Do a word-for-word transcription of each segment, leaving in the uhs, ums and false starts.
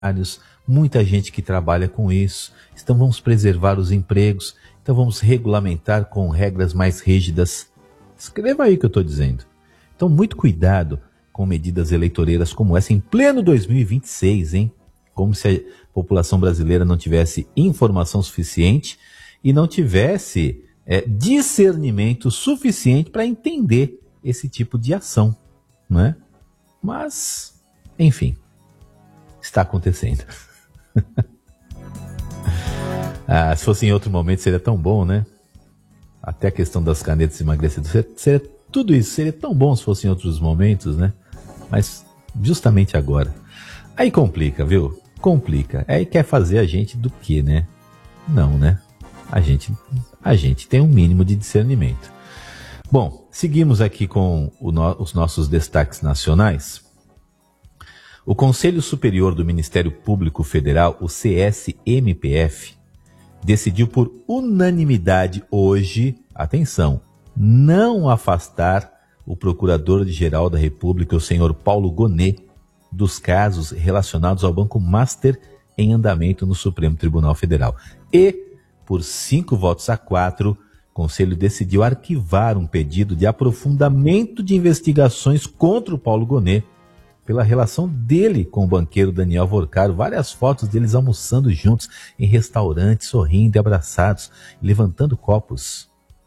muita gente que trabalha com isso. Então vamos preservar os empregos, então vamos regulamentar com regras mais rígidas. Escreva aí o que eu estou dizendo. Então muito cuidado com medidas eleitoreiras como essa em pleno dois mil e vinte e seis, hein? Como se a população brasileira não tivesse informação suficiente e não tivesse é, discernimento suficiente para entender esse tipo de ação, não é? Mas, enfim, está acontecendo. ah, se fosse em outro momento seria tão bom, né? Até a questão das canetas emagrecedoras, seria, seria, tudo isso seria tão bom se fosse em outros momentos, né? Mas justamente agora. Aí complica, viu? Complica. Aí quer fazer a gente do quê, né? Não, né? A gente, a gente tem um mínimo de discernimento. Bom, seguimos aqui com o no, os nossos destaques nacionais. O Conselho Superior do Ministério Público Federal, o C S M P F, decidiu por unanimidade hoje, atenção, não afastar o Procurador-Geral da República, o senhor Paulo Gonet, dos casos relacionados ao Banco Master em andamento no Supremo Tribunal Federal. E, por cinco votos a quatro, o Conselho decidiu arquivar um pedido de aprofundamento de investigações contra o Paulo Gonet pela relação dele com o banqueiro Daniel Vorcaro. Várias fotos deles almoçando juntos em restaurantes, sorrindo e abraçados, levantando copos.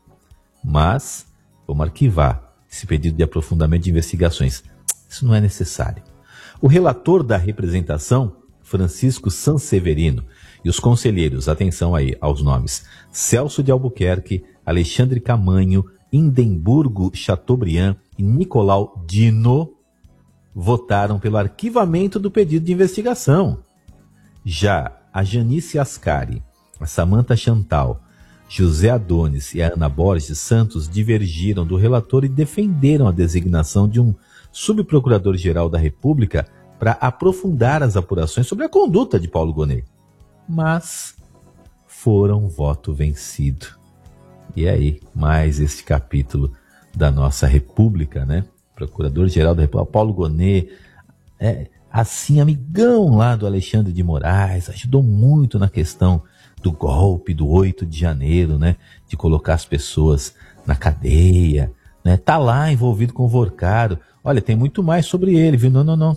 Mas vamos arquivar esse pedido de aprofundamento de investigações. Isso não é necessário. O relator da representação, Francisco Sanseverino, e os conselheiros, atenção aí aos nomes, Celso de Albuquerque, Alexandre Camanho, Indemburgo Chateaubriand e Nicolau Dino, votaram pelo arquivamento do pedido de investigação. Já a Janice Ascari, a Samantha Chantal, José Adonis e a Ana Borges Santos divergiram do relator e defenderam a designação de um subprocurador-geral da República para aprofundar as apurações sobre a conduta de Paulo Gonet. Mas foram voto vencido. E aí, mais este capítulo da nossa República, né? Procurador-Geral da República, Paulo Gonet, é, assim, amigão lá do Alexandre de Moraes, ajudou muito na questão do golpe do oito de janeiro, né? De colocar as pessoas na cadeia, né? Tá lá envolvido com o Vorcaro. Olha, tem muito mais sobre ele, viu? Não, não, não.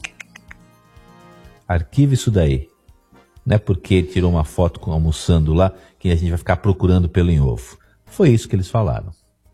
Arquive isso daí. Não é porque ele tirou uma foto com, almoçando lá que a gente vai ficar procurando pelo em ovo. Foi isso que eles falaram.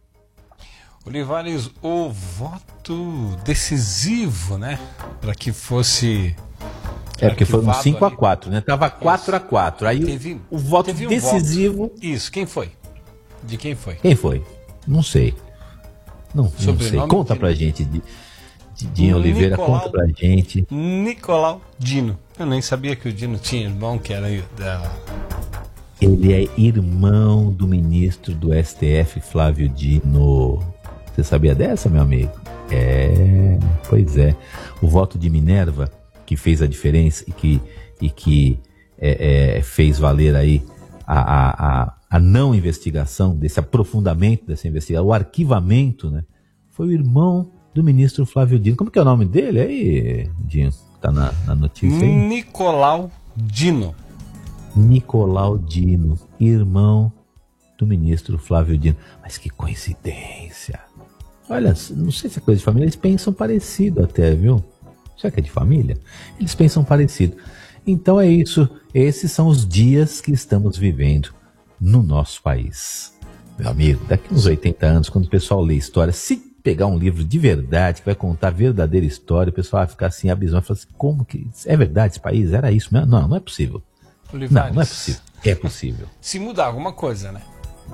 Olivares, o voto decisivo, né? Para que fosse... É, porque foram cinco a quatro, né? Tava quatro a quatro. Aí teve, o voto teve um decisivo... Voto. Isso, quem foi? De quem foi? Quem foi? Não sei. Não, não sei. Conta pra gente, de, de Dinho Oliveira, conta pra gente. Nicolau Dino. Eu nem sabia que o Dino tinha irmão que era da... Ele é irmão do ministro do S T F, Flávio Dino. Você sabia dessa, meu amigo? É, pois é. O voto de Minerva, que fez a diferença e que, e que é, é, fez valer aí a, a, a, a não investigação, desse aprofundamento dessa investigação, o arquivamento, né? Foi o irmão do ministro Flávio Dino. Como que é o nome dele aí, Dinho? Tá na, na notícia aí? Nicolau Dino. Nicolau Dino, irmão do ministro Flávio Dino. Mas que coincidência. Olha, não sei se é coisa de família, eles pensam parecido até, viu? Será que é de família? Eles pensam parecido. Então é isso, esses são os dias que estamos vivendo no nosso país. Meu amigo, daqui uns oitenta anos, quando o pessoal lê história, se pegar um livro de verdade, que vai contar a verdadeira história, o pessoal vai ficar assim, abismado, falar assim, como que, é verdade esse país? Era isso mesmo? Não, não é possível. Olivares, não, não é possível. É possível. Se mudar alguma coisa, né?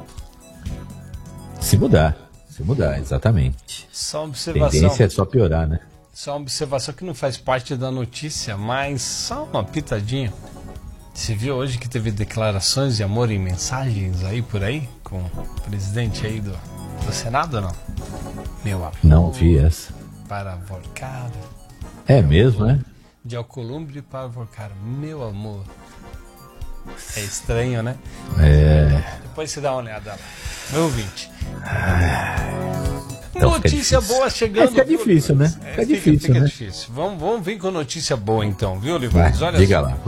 Se mudar, se mudar, exatamente. Só uma observação. A tendência é só piorar, né? Só uma observação que não faz parte da notícia, mas só uma pitadinha. Você viu hoje que teve declarações de amor em mensagens aí por aí? Com o presidente aí do, do Senado ou não? Meu amor. Não vi essa. Para Vorcaro. É mesmo, né? De Alcolumbre para Vorcaro. Meu amor. É estranho, né? É. Depois você dá uma olhada lá. Meu ouvinte. Então, notícia boa chegando. Fica difícil, né? Fica É, difícil, fica, fica né? difícil. Vamos, vamos vir com notícia boa então, viu, Olivares? Vai, Olha diga só. lá.